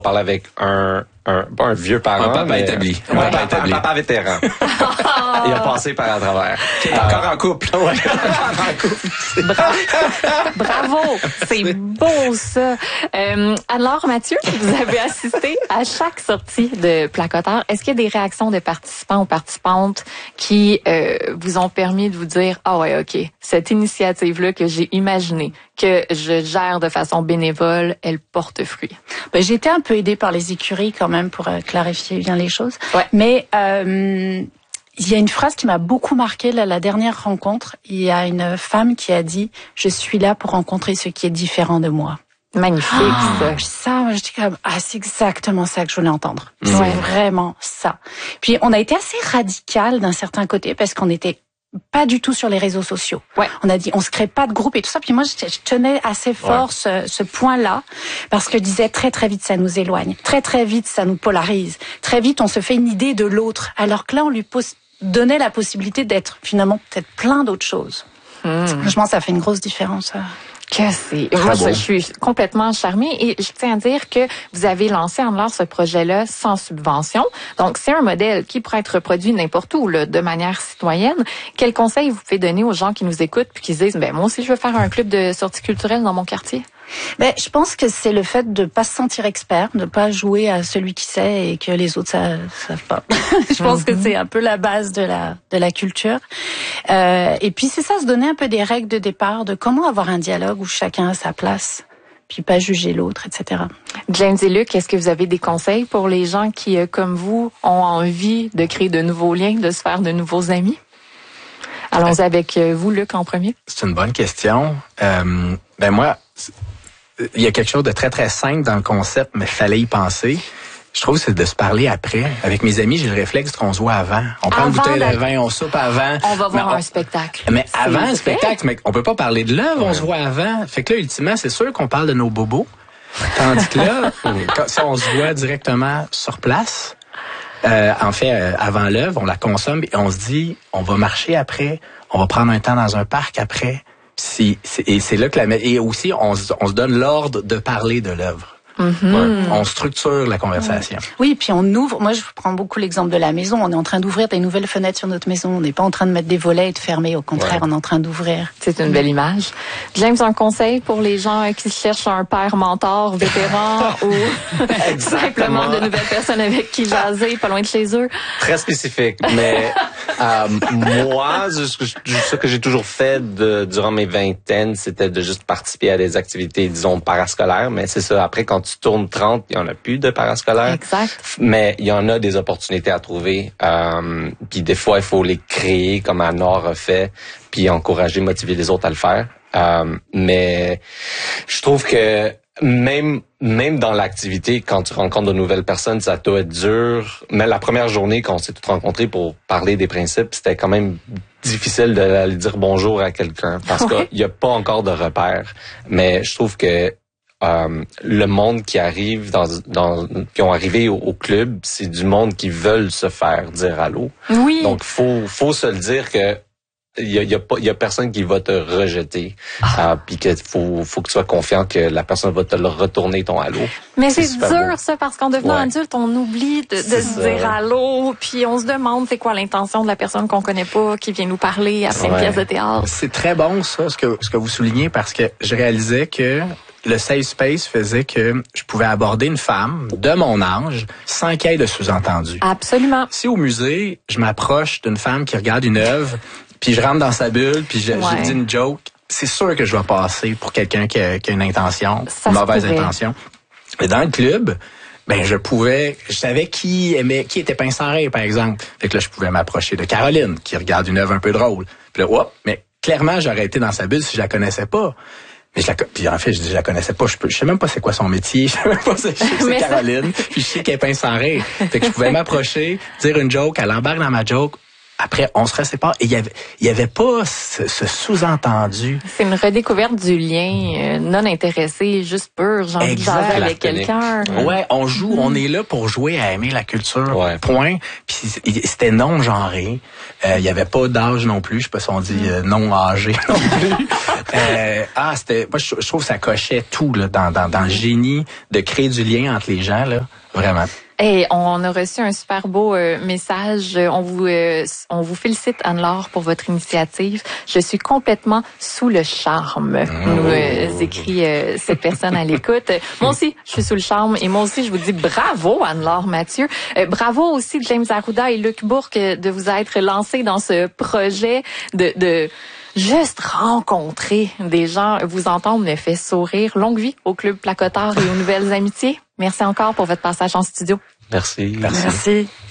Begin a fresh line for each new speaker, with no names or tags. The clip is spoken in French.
parle avec pas un vieux parent,
un papa établi.
Un papa vétéran. Il a passé par à travers.
Qui est encore en couple.
Ouais, encore en couple.
Bravo! C'est beau, ça. Alors, Mathieu, vous avez assisté à chaque sortie de Placoteur. Est-ce qu'il y a des réactions de participants ou participantes qui vous ont permis de vous dire « Ah ouais, OK, cette initiative-là que j'ai imaginée, que je gère de façon bénévole, elle porte fruit. »
Ben, j'ai été un peu aidée par les écuries quand même pour clarifier bien les choses.
Ouais.
Mais il y a une phrase qui m'a beaucoup marquée là, la dernière rencontre. Il y a une femme qui a dit « Je suis là pour rencontrer ce qui est différent de moi ».
Magnifique, ça.
Puis ça, je dis comme c'est exactement ça que je voulais entendre.
Ouais.
C'est vraiment ça. Puis on a été assez radical d'un certain côté parce qu'on était pas du tout sur les réseaux sociaux.
Ouais.
On a dit on se crée pas de groupe et tout ça. Puis moi je tenais assez fort ce point-là parce que je disais très vite ça nous éloigne, très vite ça nous polarise, très vite on se fait une idée de l'autre alors que là on lui donnait la possibilité d'être finalement peut-être plein d'autres choses. Franchement ça fait une grosse différence.
Moi, je suis complètement charmée et je tiens à dire que vous avez lancé en l'air ce projet-là sans subvention. Donc, c'est un modèle qui pourrait être reproduit n'importe où, là, de manière citoyenne. Quel conseil vous pouvez donner aux gens qui nous écoutent puis qui se disent, moi aussi, je veux faire un club de sortie culturelle dans mon quartier?
Je pense que c'est le fait de pas se sentir expert, de pas jouer à celui qui sait et que les autres savent pas. Je pense que c'est un peu la base de la culture. Et puis c'est ça, se donner un peu des règles de départ de comment avoir un dialogue où chacun a sa place, puis pas juger l'autre, etc.
James et Luc, est-ce que vous avez des conseils pour les gens qui, comme vous, ont envie de créer de nouveaux liens, de se faire de nouveaux amis? Allons-y avec vous, Luc, en premier.
C'est une bonne question. Moi, il y a quelque chose de très simple dans le concept, mais il fallait y penser. Je trouve que c'est de se parler après. Avec mes amis, j'ai le réflexe qu'on se voit avant. On prend une bouteille de vin, on soupe avant.
On va voir un spectacle.
Mais avant le spectacle, mais on peut pas parler de l'œuvre, on se voit avant. Fait que là, ultimement, c'est sûr qu'on parle de nos bobos. Tandis que là, si on se voit directement sur place, avant l'œuvre, on la consomme et on se dit, on va marcher après, on va prendre un temps dans un parc après. Et c'est là que et aussi, on se donne l'ordre de parler de l'œuvre. On structure la conversation.
Oui, puis on ouvre. Moi, je prends beaucoup l'exemple de la maison. On est en train d'ouvrir des nouvelles fenêtres sur notre maison. On n'est pas en train de metêtre des volets et de fermer. Au contraire, on est en train d'ouvrir.
C'est une belle image. James, un conseil pour les gens qui cherchent un père mentor, vétéran ou simplement de nouvelles personnes avec qui jaser, pas loin de chez eux?
Très spécifique, mais moi, ce que j'ai toujours fait durant mes vingtaines, c'était de juste participer à des activités, disons, parascolaires. Mais c'est ça, après, quand tu tournes 30, il y en a plus de parascolaires.
Exact.
Mais il y en a des opportunités à trouver. Puis des fois, il faut les créer comme Anna a fait, puis encourager, motiver les autres à le faire. Mais je trouve que même dans l'activité, quand tu rencontres de nouvelles personnes, ça doit être dur. Mais la première journée, quand on s'est tous rencontrés pour parler des principes, c'était quand même difficile d'aller dire bonjour à quelqu'un parce qu'il n'y a pas encore de repères. Mais je trouve que le monde qui arrive qui ont arrivé au club, c'est du monde qui veulent se faire dire allô.
Oui.
Donc faut se le dire que il y a personne qui va te rejeter. Puis que faut que tu sois confiant que la personne va te le retourner ton allô.
Mais c'est dur ça parce qu'en devenant adulte, on oublie de se dire allô, puis on se demande c'est quoi l'intention de la personne qu'on connaît pas qui vient nous parler après une pièce de théâtre.
C'est très bon ça ce que vous soulignez parce que je réalisais que le safe space faisait que je pouvais aborder une femme de mon âge sans qu'il y ait de sous-entendu.
Absolument.
Si au musée, je m'approche d'une femme qui regarde une œuvre, puis je rentre dans sa bulle, puis je dis une joke, c'est sûr que je vais passer pour quelqu'un qui a une intention, une mauvaise intention. Mais dans le club, je savais qui était pince sans rire, par exemple. Fait que là, je pouvais m'approcher de Caroline, qui regarde une œuvre un peu drôle. Puis là, mais clairement, j'aurais été dans sa bulle si je la connaissais pas. Mais puis en fait, je la connaissais pas. Je sais même pas c'est quoi son métier. Je sais même pas c'est Caroline. Puis je sais qu'elle pince sans rire. Fait que je pouvais m'approcher, dire une joke, elle embarque dans ma joke. après, on se resépare. Et il y avait pas ce sous-entendu.
C'est une redécouverte du lien non intéressé, juste pur, j'ai envie de jaser avec quelqu'un.
Ouais, on joue, on est là pour jouer à aimer la culture, point. Puis c'était non-genré. Il y avait pas d'âge non plus, je sais pas si on dit non-âgé non plus. Moi, je trouve que ça cochait tout là, dans le génie de créer du lien entre les gens, là, vraiment.
Et on a reçu un super beau message. On vous félicite, Anne-Laure, pour votre initiative. Je suis complètement sous le charme, nous écrit cette personne à l'écoute. Moi aussi, je suis sous le charme. Et moi aussi, je vous dis bravo, Anne-Laure Mathieu. Bravo aussi, James Arruda et Luc Bourque, de vous être lancés dans ce projet de juste rencontrer des gens, vous entendre me fait sourire. Longue vie au Club Placotard et aux Nouvelles Amitiés. Merci encore pour votre passage en studio.
Merci.
Merci.